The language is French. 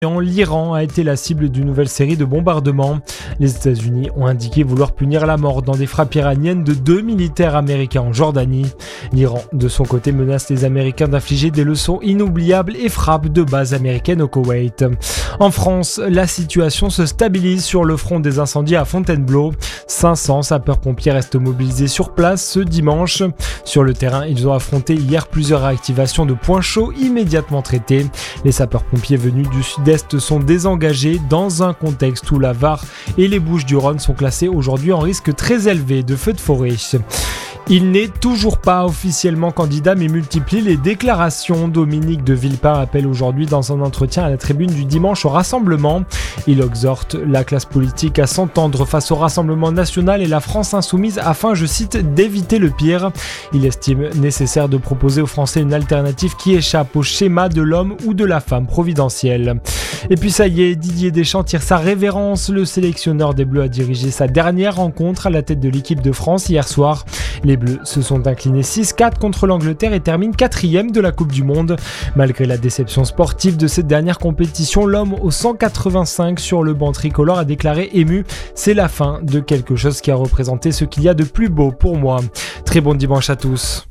L'Iran a été la cible d'une nouvelle série de bombardements. Les États-Unis ont indiqué vouloir punir la mort dans des frappes iraniennes de 2 militaires américains en Jordanie. L'Iran, de son côté, menace les Américains d'infliger des leçons inoubliables et frappe de bases américaines au Koweït. En France, la situation se stabilise sur le front des incendies à Fontainebleau. 500 sapeurs-pompiers restent mobilisés sur place ce dimanche. Sur le terrain, ils ont affronté hier plusieurs réactivations de points chauds immédiatement traités. Les sapeurs-pompiers venus du sud-est sont désengagés dans un contexte où la Var et les Bouches-du-Rhône sont classés aujourd'hui en risque très élevé de feux de forêt. Il n'est toujours pas officiellement candidat mais multiplie les déclarations. Dominique de Villepin appelle aujourd'hui dans un entretien à la tribune du dimanche au Rassemblement. Il exhorte la classe politique à s'entendre face au Rassemblement national et la France insoumise afin, je cite, d'éviter le pire. Il estime nécessaire de proposer aux Français une alternative qui échappe au schéma de l'homme ou de la femme providentielle. Et puis ça y est, Didier Deschamps tire sa révérence. Le sélectionneur des Bleus a dirigé sa dernière rencontre à la tête de l'équipe de France hier soir. Les Bleus se sont inclinés 6-4 contre l'Angleterre et terminent 4e de la Coupe du Monde. Malgré la déception sportive de cette dernière compétition, l'homme au 185 sur le banc tricolore a déclaré ému « C'est la fin de quelque chose qui a représenté ce qu'il y a de plus beau pour moi ». Très bon dimanche à tous.